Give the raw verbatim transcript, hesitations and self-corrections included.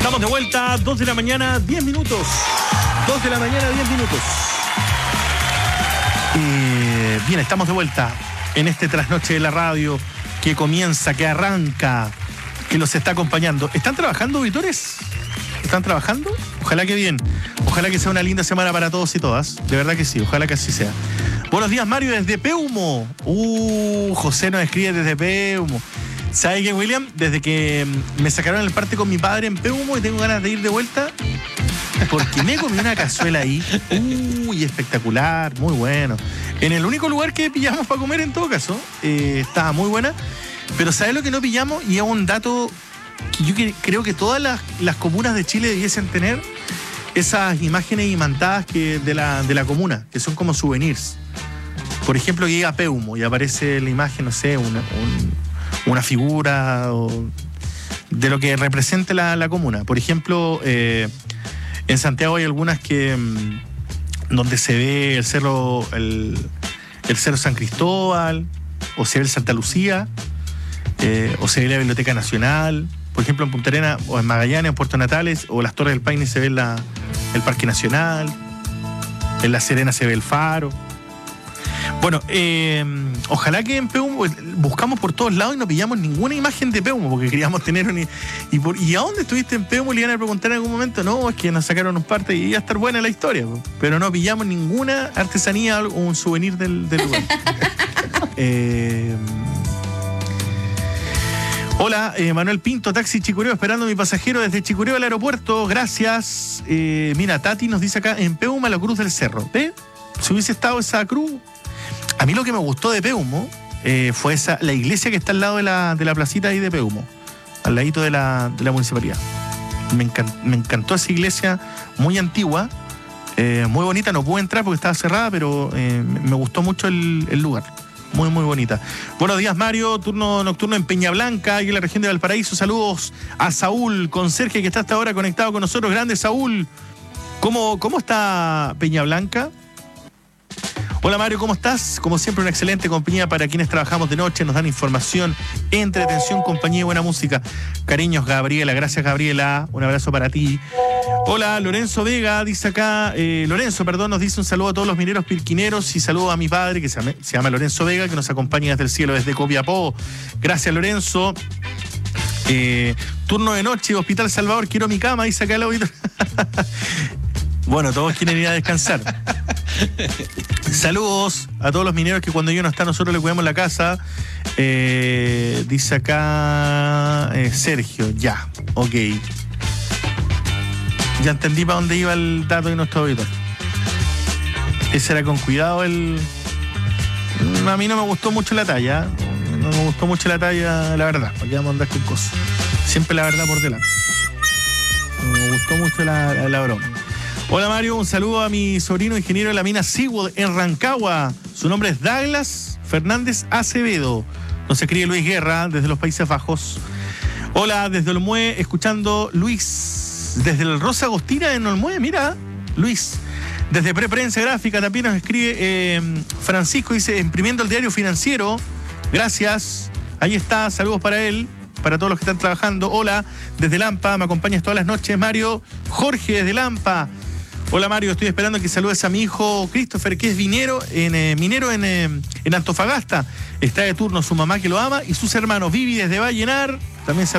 Estamos de vuelta, dos de la mañana, diez minutos. dos de la mañana, diez minutos. Eh, bien, estamos de vuelta en este trasnoche de la radio que comienza, que arranca, que los está acompañando. ¿Están trabajando, auditores? ¿Están trabajando? Ojalá que bien. Ojalá que sea una linda semana para todos y todas. De verdad que sí, ojalá que así sea. Buenos días, Mario, desde Peumo. Uh, José nos escribe desde Peumo. ¿Sabe qué, William? Desde que me sacaron el parte con mi padre en Peumo y tengo ganas de ir de vuelta porque me comí una cazuela ahí. Uy, espectacular, muy bueno. En el único lugar que pillamos para comer en todo caso. Eh, estaba muy buena. Pero ¿sabes lo que no pillamos? Y es un dato que yo que, creo que todas las, las comunas de Chile debiesen tener, esas imágenes imantadas que, de, la, de la comuna, que son como souvenirs. Por ejemplo, llega a Peumo y aparece la imagen, no sé, una, un, una figura o de lo que represente la, la comuna. Por ejemplo, eh, en Santiago hay algunas que donde se ve el cerro, el, el cerro San Cristóbal, o se ve el Santa Lucía, eh, o se ve la Biblioteca Nacional. Por ejemplo, en Punta Arenas o en Magallanes, en Puerto Natales, o las Torres del Paine se ve la, el Parque Nacional. En La Serena se ve el Faro. Bueno, eh, ojalá que en Peumo buscamos por todos lados y no pillamos ninguna imagen de Peumo, porque queríamos tener un... ¿Y, por, ¿y a dónde estuviste en Peumo? Le iban a preguntar en algún momento. No, es que nos sacaron un parte y iba a estar buena la historia, pero no pillamos ninguna artesanía o un souvenir del, del lugar. eh... Hola, eh, Manuel Pinto, taxi Chicureo, esperando a mi pasajero desde Chicureo al aeropuerto. Gracias. Eh, mira, Tati nos dice acá, en Peumo, la Cruz del Cerro. ¿Ve? Si hubiese estado esa cruz... A mí lo que me gustó de Peumo eh, fue esa, la iglesia que está al lado de la, de la placita ahí de Peumo, al ladito de la, de la municipalidad. Me, encan, me encantó esa iglesia muy antigua, eh, muy bonita. No pude entrar porque estaba cerrada, pero eh, me gustó mucho el, el lugar. Muy, muy bonita. Buenos días, Mario. Turno nocturno en Peña Blanca, aquí en la región de Valparaíso. Saludos a Saúl, conserje, que está hasta ahora conectado con nosotros. Grande, Saúl. ¿Cómo, cómo está Peña Blanca? Hola, Mario, ¿cómo estás? Como siempre, una excelente compañía para quienes trabajamos de noche, nos dan información, entretención, compañía y buena música. Cariños, Gabriela. Gracias, Gabriela. Un abrazo para ti. Hola, Lorenzo Vega, dice acá, eh, Lorenzo, perdón, nos dice un saludo a todos los mineros pirquineros y saludo a mi padre, que se llama, se llama Lorenzo Vega, que nos acompaña desde el cielo, desde Copiapó. Gracias, Lorenzo. Eh, turno de noche, Hospital Salvador, quiero mi cama, dice acá el auditor. Bueno, todos quieren ir a descansar. Saludos a todos los mineros que cuando ellos no están nosotros le cuidamos la casa. Eh, dice acá eh, Sergio, ya, ok. Ya entendí para dónde iba el dato de nuestro auditor. Ese era con cuidado el... A mí no me gustó mucho la talla. No me gustó mucho la talla, la verdad. ¿Para qué vamos a andar con cosas? Siempre la verdad por delante. No me gustó mucho la, la, la broma. Hola, Mario, un saludo a mi sobrino ingeniero de la mina Seawood en Rancagua. Su nombre es Douglas Fernández Acevedo. Nos escribe Luis Guerra desde los Países Bajos. Hola, desde Olmué, escuchando Luis. Desde el Rosa Agostina en Olmué, mira, Luis. Desde Preprensa Gráfica también nos escribe eh, Francisco, dice, imprimiendo el diario financiero. Gracias. Ahí está, saludos para él, para todos los que están trabajando. Hola, desde Lampa, me acompañas todas las noches, Mario. Jorge, desde Lampa. Hola, Mario, estoy esperando que saludes a mi hijo Christopher, que es minero en, eh, minero en, eh, en Antofagasta. Está de turno su mamá, que lo ama, y sus hermanos Vivi desde Vallenar. También saludos.